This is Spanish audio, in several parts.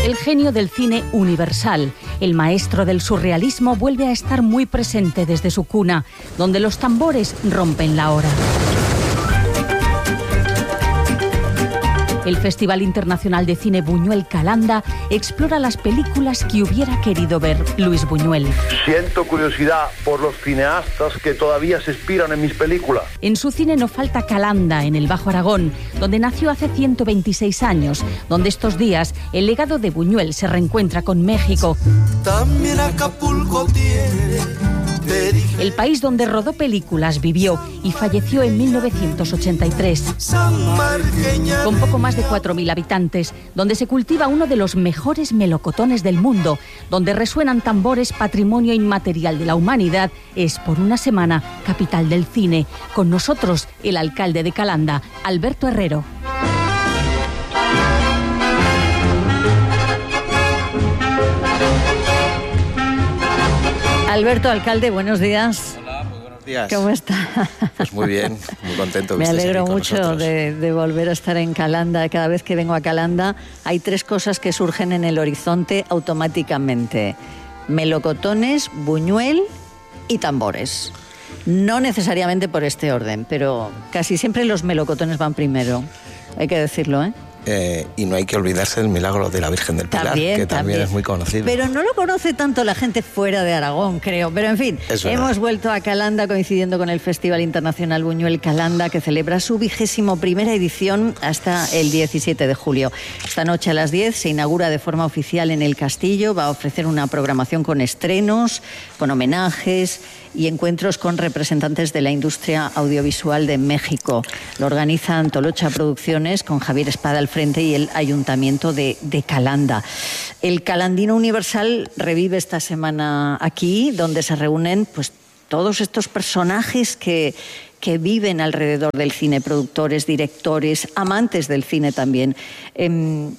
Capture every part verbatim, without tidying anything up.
El genio del cine universal, el maestro del surrealismo, vuelve a estar muy presente desde su cuna, donde los tambores rompen la hora. El Festival Internacional de Cine Buñuel Calanda explora las películas que hubiera querido ver Luis Buñuel. Siento curiosidad por los cineastas que todavía se inspiran en mis películas. En su cine no falta Calanda, en el Bajo Aragón, donde nació hace ciento veintiséis años, donde estos días el legado de Buñuel se reencuentra con México. También Acapulco tiene... El país donde rodó películas, vivió y falleció en mil novecientos ochenta y tres. Con poco más de cuatro mil habitantes, donde se cultiva uno de los mejores melocotones del mundo, donde resuenan tambores, patrimonio inmaterial de la humanidad, es por una semana capital del cine. Con nosotros, el alcalde de Calanda, Alberto Herrero. Alberto, alcalde, buenos días. Hola, muy buenos días. ¿Cómo está? Pues muy bien, muy contento. Me alegro mucho de, de volver a estar en Calanda. Cada vez que vengo a Calanda hay tres cosas que surgen en el horizonte automáticamente. Melocotones, Buñuel y tambores. No necesariamente por este orden, pero casi siempre los melocotones van primero. Hay que decirlo, ¿eh? Eh, y no hay que olvidarse del milagro de la Virgen del Pilar, también, que también, también es muy conocido. Pero no lo conoce tanto la gente fuera de Aragón, creo. Pero en fin, hemos vuelto a Calanda coincidiendo con el Festival Internacional Buñuel Calanda, que celebra su vigésimo primera edición hasta el diecisiete de julio. Esta noche a las diez se inaugura de forma oficial en el Castillo. Va a ofrecer una programación con estrenos, con homenajes y encuentros con representantes de la industria audiovisual de México. Lo organizan Tolocha Producciones con Javier Espada al frente y el Ayuntamiento de, de Calanda. El Calandino Universal revive esta semana aquí, donde se reúnen pues todos estos personajes que, que viven alrededor del cine, productores, directores, amantes del cine también. Eh,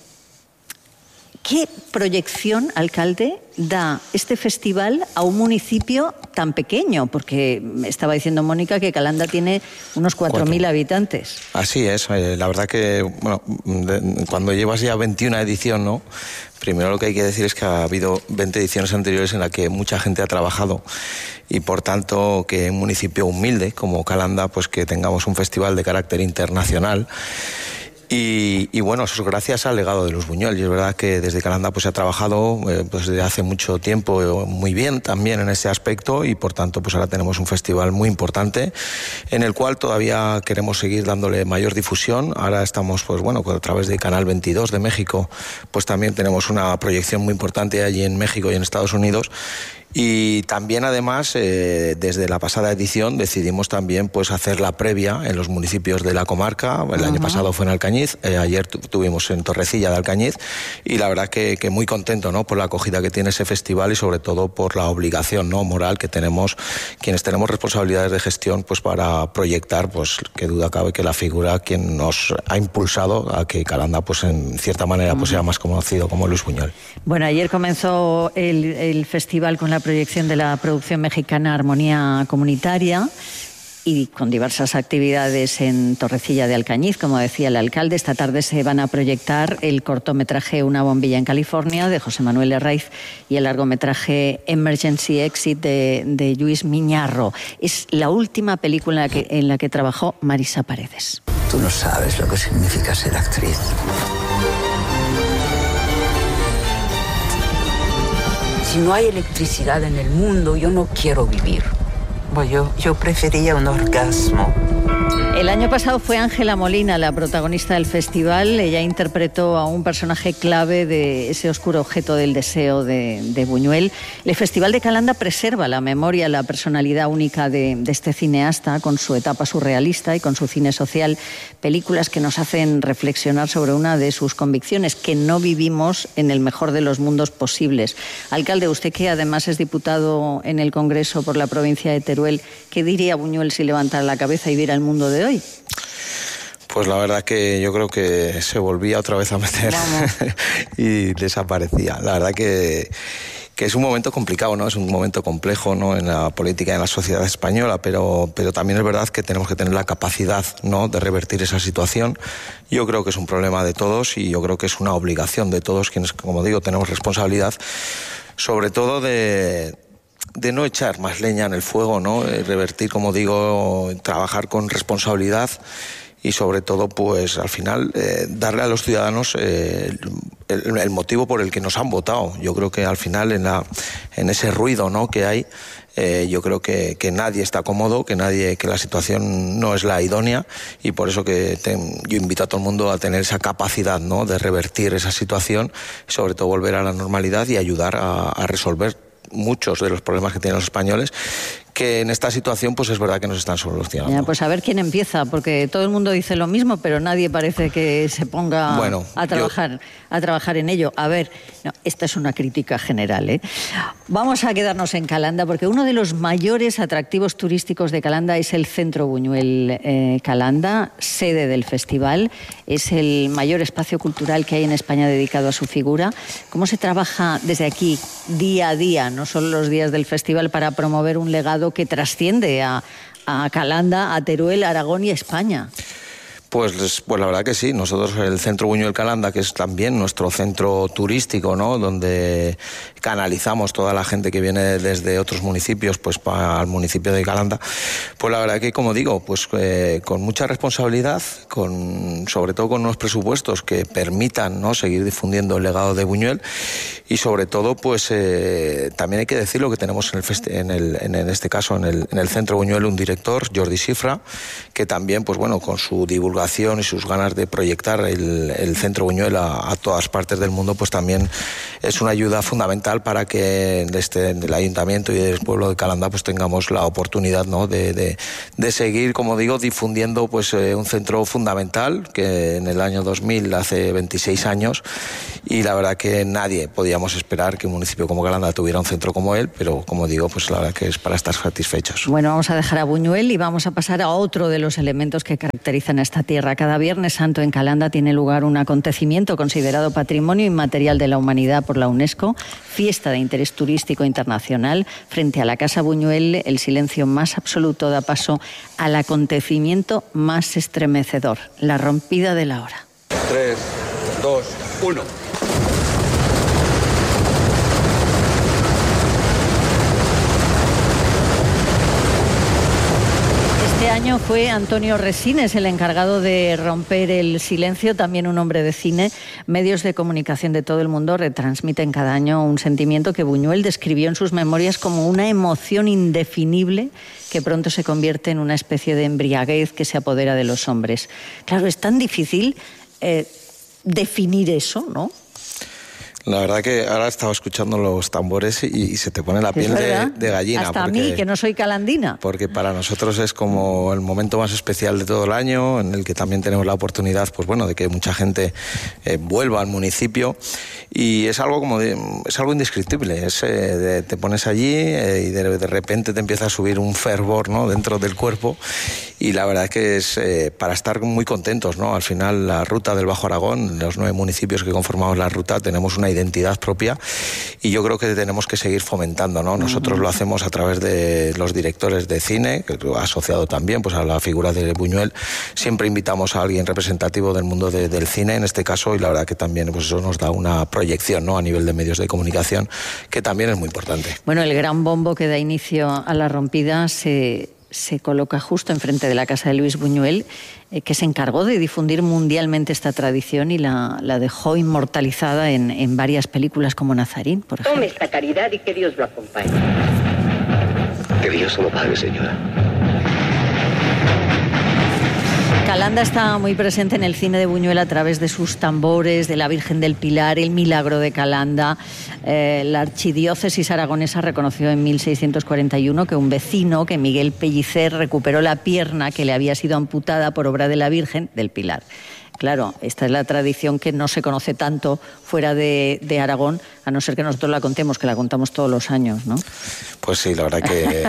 ¿Qué proyección, alcalde, da este festival a un municipio tan pequeño? Porque estaba diciendo Mónica que Calanda tiene unos cuatro mil habitantes. Así es. Eh, la verdad que bueno, de, cuando llevas ya veintiuna edición, ¿no? Primero lo que hay que decir es que ha habido veinte ediciones anteriores en las que mucha gente ha trabajado y por tanto que un municipio humilde como Calanda, pues que tengamos un festival de carácter internacional. Y, y bueno, eso es gracias al legado de Luis Buñuel. Y es verdad que desde Calanda pues se ha trabajado eh, pues desde hace mucho tiempo eh, muy bien también en ese aspecto y por tanto pues ahora tenemos un festival muy importante en el cual todavía queremos seguir dándole mayor difusión. Ahora estamos pues bueno, a través de Canal veintidós de México, pues también tenemos una proyección muy importante allí en México y en Estados Unidos. Y también además eh, desde la pasada edición decidimos también pues hacer la previa en los municipios de la comarca. El uh-huh. año pasado fue en Alcañiz, eh, ayer tu, tuvimos en Torrecilla de Alcañiz y la verdad que, que muy contento, ¿no? Por la acogida que tiene ese festival y sobre todo por la obligación, ¿no? moral que tenemos quienes tenemos responsabilidades de gestión pues para proyectar, pues que duda cabe que la figura quien nos ha impulsado a que Calanda pues en cierta manera pues sea más conocido como Luis Buñuel. Bueno, ayer comenzó el, el festival con la proyección de la producción mexicana Armonía Comunitaria y con diversas actividades en Torrecilla de Alcañiz, como decía el alcalde. Esta tarde se van a proyectar el cortometraje Una bombilla en California de José Manuel Herraiz y el largometraje Emergency Exit de, de Lluís Miñarro. Es la última película en la, que, en la que trabajó Marisa Paredes. Tú no sabes lo que significa ser actriz. Si no hay electricidad en el mundo, yo no quiero vivir. Bueno, yo, yo prefería un orgasmo. El año pasado fue Ángela Molina la protagonista del festival. Ella interpretó a un personaje clave de ese oscuro objeto del deseo de, de Buñuel. El Festival de Calanda preserva la memoria, la personalidad única de, de este cineasta con su etapa surrealista y con su cine social. Películas que nos hacen reflexionar sobre una de sus convicciones, que no vivimos en el mejor de los mundos posibles. Alcalde, usted que además es diputado en el Congreso por la provincia de Teruel, ¿qué diría Buñuel si levantara la cabeza y viera el mundo de hoy? Pues la verdad que yo creo que se volvía otra vez a meter y desaparecía. La verdad que, que es un momento complicado, ¿no? Es un momento complejo, ¿no? En la política y en la sociedad española, pero, pero también es verdad que tenemos que tener la capacidad, ¿no? De revertir esa situación. Yo creo que es un problema de todos y yo creo que es una obligación de todos quienes, como digo, tenemos responsabilidad, sobre todo de... de no echar más leña en el fuego, ¿no? Revertir, como digo, trabajar con responsabilidad y sobre todo, pues al final, eh, darle a los ciudadanos eh, el, el motivo por el que nos han votado. Yo creo que al final, en, la, en ese ruido, ¿no? que hay, eh, yo creo que, que nadie está cómodo, que nadie, que la situación no es la idónea y por eso que te, yo invito a todo el mundo a tener esa capacidad, ¿no? De revertir esa situación, sobre todo volver a la normalidad y ayudar a, a resolver muchos de los problemas que tienen los españoles, que en esta situación pues es verdad que nos están solucionando. Ya, pues a ver quién empieza, porque todo el mundo dice lo mismo, pero nadie parece que se ponga bueno, a trabajar yo... a trabajar en ello. A ver, no, esta es una crítica general, ¿eh? Vamos a quedarnos en Calanda, porque uno de los mayores atractivos turísticos de Calanda es el Centro Buñuel eh, Calanda, sede del festival. Es el mayor espacio cultural que hay en España dedicado a su figura. ¿Cómo se trabaja desde aquí, día a día, no solo los días del festival, para promover un legado que trasciende a, a Calanda, a Teruel, a Aragón y a España? Pues, pues la verdad que sí. Nosotros, el Centro Buñuel Calanda, que es también nuestro centro turístico, ¿no? Donde canalizamos toda la gente que viene desde otros municipios pues para el municipio de Calanda, pues la verdad que, como digo, pues eh, con mucha responsabilidad, con, sobre todo con unos presupuestos que permitan, ¿no? Seguir difundiendo el legado de Buñuel y sobre todo pues eh, también hay que decirlo que tenemos en, el festi- en, el, en, en este caso en el, en el Centro Buñuel un director, Jordi Cifra, que también pues bueno, con su divulgación y sus ganas de proyectar el, el Centro Buñuel a, a todas partes del mundo, pues también es una ayuda fundamental para que desde el Ayuntamiento y del pueblo de Calanda pues tengamos la oportunidad, ¿no? de, de, de seguir, como digo, difundiendo pues eh, un centro fundamental que en el año dos mil, hace veintiséis años, y la verdad que nadie podíamos esperar que un municipio como Calanda tuviera un centro como él, pero como digo, pues la verdad que es para estar satisfechos. Bueno, vamos a dejar a Buñuel y vamos a pasar a otro de los elementos que caracterizan a esta tierra. Cada Viernes Santo en Calanda tiene lugar un acontecimiento considerado Patrimonio Inmaterial de la Humanidad por la UNESCO, fiesta de interés turístico internacional. Frente a la Casa Buñuel, el silencio más absoluto da paso al acontecimiento más estremecedor, la rompida de la hora. Tres, dos, uno. Este año fue Antonio Resines el encargado de romper el silencio, también un hombre de cine. Medios de comunicación de todo el mundo retransmiten cada año un sentimiento que Buñuel describió en sus memorias como una emoción indefinible que pronto se convierte en una especie de embriaguez que se apodera de los hombres. Claro, es tan difícil eh, definir eso, ¿no? La verdad que ahora estaba escuchando los tambores y, y se te pone la piel de, de gallina. Hasta porque, a mí, que no soy calandina. Porque para nosotros es como el momento más especial de todo el año, en el que también tenemos la oportunidad, pues bueno, de que mucha gente eh, vuelva al municipio, y es algo como de, es algo indescriptible. Es, eh, de, te pones allí eh, y de, de repente te empieza a subir un fervor, ¿no? Dentro del cuerpo, y la verdad es que es eh, para estar muy contentos, ¿no? Al final, la ruta del Bajo Aragón, los nueve municipios que conformamos la ruta, tenemos una identidad propia y yo creo que tenemos que seguir fomentando, ¿no? Nosotros lo hacemos a través de los directores de cine, que asociado también pues a la figura de Buñuel. Siempre invitamos a alguien representativo del mundo de, del cine, en este caso, y la verdad que también pues eso nos da una proyección, ¿no? A nivel de medios de comunicación, que también es muy importante. Bueno, el gran bombo que da inicio a la rompida se... se coloca justo enfrente de la casa de Luis Buñuel, eh, que se encargó de difundir mundialmente esta tradición y la, la dejó inmortalizada en, en varias películas como Nazarín, por ejemplo. Tome esta caridad y que Dios lo acompañe. Que Dios lo pague, señora. Calanda está muy presente en el cine de Buñuel a través de sus tambores, de la Virgen del Pilar, el Milagro de Calanda. Eh, la archidiócesis aragonesa reconoció en mil seiscientos cuarenta y uno que un vecino, que Miguel Pellicer, recuperó la pierna que le había sido amputada por obra de la Virgen del Pilar. Claro, esta es la tradición que no se conoce tanto fuera de, de Aragón, a no ser que nosotros la contemos, que la contamos todos los años, ¿no? Pues sí, la verdad que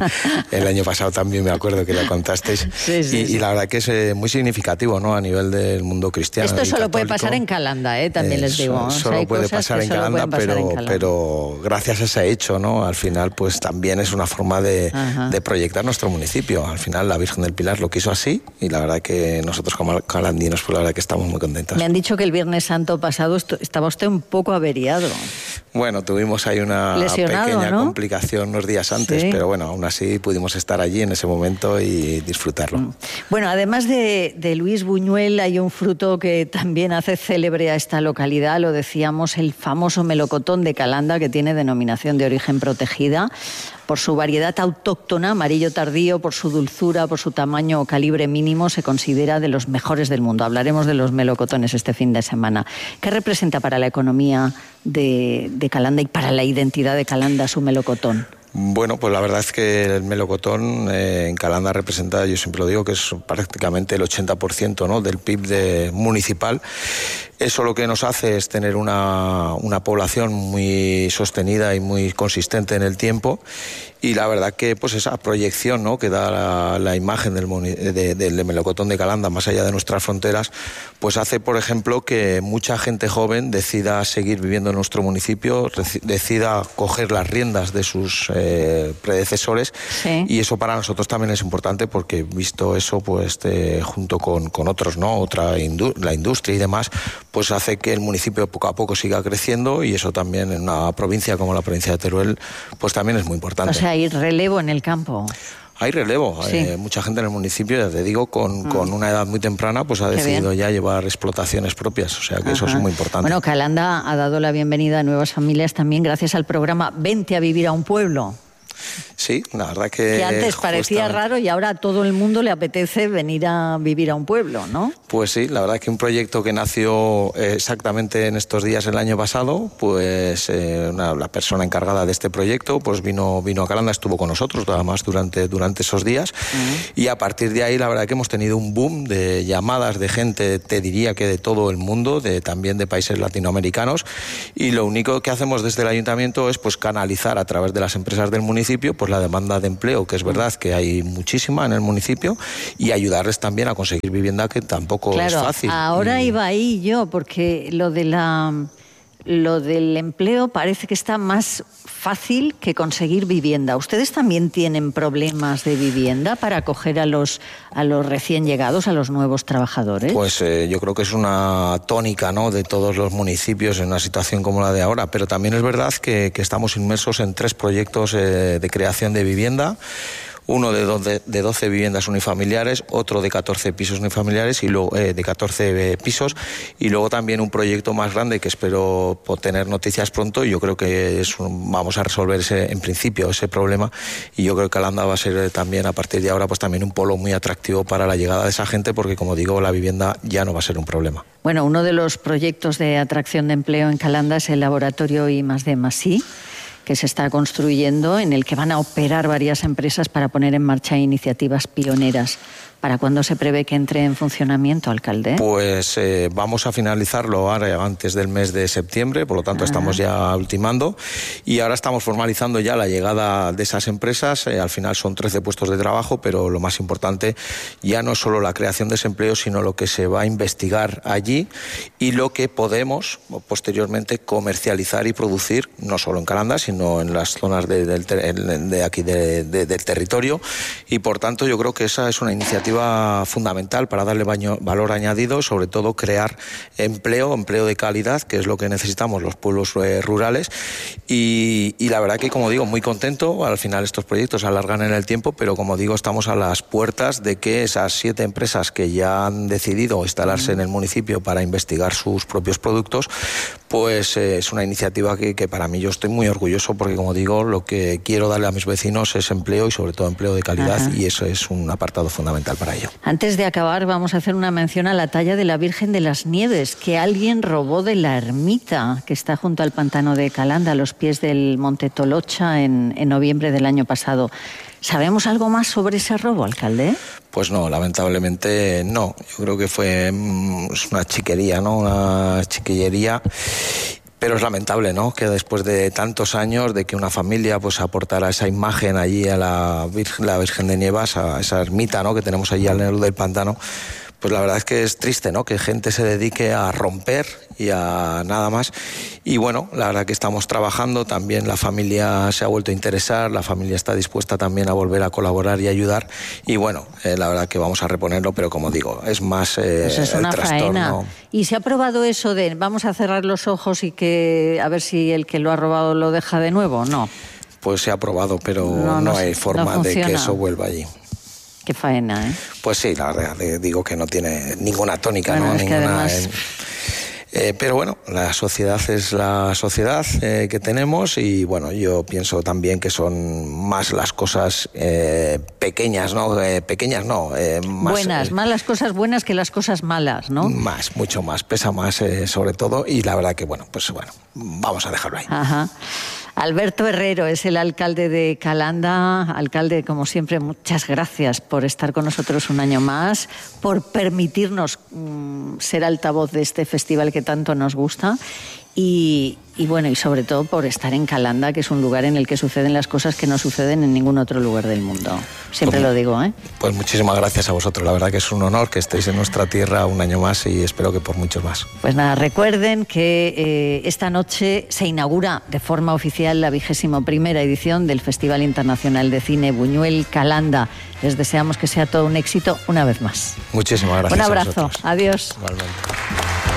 el año pasado también me acuerdo que la contasteis. Sí, sí, y, sí. y la verdad que es eh, muy significativo, ¿no? A nivel del mundo cristiano. Esto solo católico. Puede pasar en Calanda, ¿eh? También eh, les digo. Solo, o sea, solo puede pasar, en Calanda, pasar pero, en Calanda, pero gracias a ese hecho, ¿no? Al final, pues también es una forma de, de proyectar nuestro municipio. Al final, la Virgen del Pilar lo quiso así y la verdad que nosotros como calandinos, pues la verdad que estamos muy contentos. Me han dicho que el Viernes Santo pasado estaba usted un poco averiado. Bueno, tuvimos ahí una Lesionado, pequeña ¿no? complicación unos días antes, sí. pero bueno, aún así pudimos estar allí en ese momento y disfrutarlo. Bueno, además de, de Luis Buñuel, hay un fruto que también hace célebre a esta localidad, lo decíamos, el famoso melocotón de Calanda, que tiene denominación de origen protegida por su variedad autóctona, amarillo tardío, por su dulzura, por su tamaño o calibre mínimo, se considera de los mejores del mundo. Hablaremos de los melocotones este fin de semana. ¿Qué representa para la economía de, de Calanda y para la identidad de Calanda su melocotón? Bueno, pues la verdad es que el melocotón eh, en Calanda representa, yo siempre lo digo, que es prácticamente el ochenta por ciento, ¿no?, del P I B de, municipal. Eso lo que nos hace es tener una, una población muy sostenida y muy consistente en el tiempo. Y la verdad que pues esa proyección, ¿no?, que da la, la imagen del, de, del melocotón de Calanda más allá de nuestras fronteras, pues hace, por ejemplo, que mucha gente joven decida seguir viviendo en nuestro municipio, decida coger las riendas de sus eh, predecesores. Sí. Y eso para nosotros también es importante porque, visto eso, pues eh, junto con, con otros, ¿no?, otra indu la industria y demás, pues hace que el municipio poco a poco siga creciendo, y eso también en una provincia como la provincia de Teruel, pues también es muy importante. O sea, hay relevo en el campo. Hay relevo, sí. eh, mucha gente en el municipio, ya te digo, con, mm. con una edad muy temprana, pues ha Qué decidido bien. ya llevar explotaciones propias, o sea que Ajá. eso es muy importante. Bueno, Calanda ha dado la bienvenida a nuevas familias también gracias al programa Vente a vivir a un pueblo. Sí, la verdad que... Que antes parecía justamente raro y ahora a todo el mundo le apetece venir a vivir a un pueblo, ¿no? Pues sí, la verdad que un proyecto que nació exactamente en estos días el año pasado, pues eh, una, la persona encargada de este proyecto pues vino, vino a Calanda, estuvo con nosotros además durante, durante esos días, uh-huh. y a partir de ahí la verdad que hemos tenido un boom de llamadas de gente, te diría que de todo el mundo, de también de países latinoamericanos, y lo único que hacemos desde el ayuntamiento es pues canalizar a través de las empresas del municipio pues la demanda de empleo, que es verdad que hay muchísima en el municipio, y ayudarles también a conseguir vivienda, que tampoco claro, es fácil. Ahora y... iba ahí yo, porque lo de la lo del empleo parece que está más fácil que conseguir vivienda. ¿Ustedes también tienen problemas de vivienda para acoger a los a los recién llegados, a los nuevos trabajadores? Pues eh, yo creo que es una tónica, ¿no?, de todos los municipios en una situación como la de ahora, pero también es verdad que, que estamos inmersos en tres proyectos eh, de creación de vivienda. Uno de doce, de doce viviendas unifamiliares, otro de catorce pisos unifamiliares y luego eh, de catorce pisos, y luego también un proyecto más grande que espero tener noticias pronto, y yo creo que es un, vamos a resolver ese, en principio ese problema, y yo creo que Calanda va a ser también a partir de ahora pues también un polo muy atractivo para la llegada de esa gente, porque como digo, la vivienda ya no va a ser un problema. Bueno, uno de los proyectos de atracción de empleo en Calanda es el laboratorio I más D más I, que se está construyendo, en el que van a operar varias empresas para poner en marcha iniciativas pioneras. ¿Para cuándo se prevé que entre en funcionamiento, alcalde? Pues eh, vamos a finalizarlo ahora antes del mes de septiembre, por lo tanto Ajá. estamos ya ultimando, y ahora estamos formalizando ya la llegada de esas empresas. Eh, al final son trece puestos de trabajo, pero lo más importante ya no es solo la creación de ese empleo, sino lo que se va a investigar allí y lo que podemos posteriormente comercializar y producir, no solo en Calanda, sino en las zonas de, de, de aquí de, de, del territorio, y por tanto yo creo que esa es una iniciativa fundamental para darle baño, valor añadido, sobre todo crear empleo, empleo de calidad, que es lo que necesitamos los pueblos eh, rurales, y, y la verdad que, como digo, muy contento. Al final estos proyectos alargan en el tiempo, pero como digo, estamos a las puertas de que esas siete empresas que ya han decidido instalarse en el municipio para investigar sus propios productos, pues eh, es una iniciativa que, que para mí yo estoy muy orgulloso, porque como digo, lo que quiero darle a mis vecinos es empleo, y sobre todo empleo de calidad, Ajá. y eso es un apartado fundamental. para ello. Antes de acabar, vamos a hacer una mención a la talla de la Virgen de las Nieves, que alguien robó de la ermita que está junto al pantano de Calanda, a los pies del Monte Tolocha, en, en noviembre del año pasado. ¿Sabemos algo más sobre ese robo, alcalde? Pues no, lamentablemente no. Yo creo que fue mm, una chiquería, ¿no? Una chiquillería. Pero es lamentable, ¿no?, que después de tantos años de que una familia pues aportara esa imagen allí a la Virgen, la Virgen de Nievas, a esa ermita, ¿no?, que tenemos allí al lado del pantano, pues la verdad es que es triste, ¿no?, que gente se dedique a romper y a nada más. Y bueno, la verdad que estamos trabajando, también la familia se ha vuelto a interesar, la familia está dispuesta también a volver a colaborar y ayudar. Y bueno, eh, la verdad que vamos a reponerlo, pero como digo, es más eh, pues es una el trastorno. Faena. ¿Y se ha probado eso de vamos a cerrar los ojos y que a ver si el que lo ha robado lo deja de nuevo? No. Pues se ha probado, pero no, no, no hay forma no de que eso vuelva allí. Qué faena, ¿eh? Pues sí, la verdad, digo que no tiene ninguna tónica, bueno, ¿no? Es ninguna, que además... eh, eh, pero bueno, la sociedad es la sociedad eh, que tenemos y bueno, yo pienso también que son más las cosas eh, pequeñas, ¿no? Eh, pequeñas no. Eh, más, buenas, eh, más las cosas buenas que las cosas malas, ¿no? Más, mucho más, pesa más eh, sobre todo y la verdad que bueno, pues bueno, vamos a dejarlo ahí. Ajá. Alberto Herrero es el alcalde de Calanda. Alcalde, como siempre, muchas gracias por estar con nosotros un año más, por permitirnos mmm, ser altavoz de este festival que tanto nos gusta y, y bueno, y sobre todo por estar en Calanda, que es un lugar en el que suceden las cosas que no suceden en ningún otro lugar del mundo. Siempre pues, lo digo, ¿eh? Pues muchísimas gracias a vosotros. La verdad que es un honor que estéis en nuestra tierra un año más y espero que por muchos más. Pues nada, recuerden que eh, esta noche se inaugura de forma oficial la vigésimo primera edición del Festival Internacional de Cine Buñuel Calanda. Les deseamos que sea todo un éxito una vez más. Muchísimas gracias. Un abrazo. A vosotros. Adiós. Igualmente.